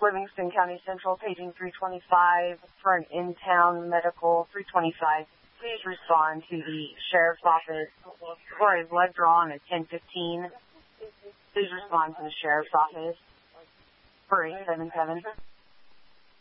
Livingston County Central, paging 325 for an in-town medical 325. Please respond to the sheriff's office for a blood draw on a 1015. Please respond to the sheriff's office for 877.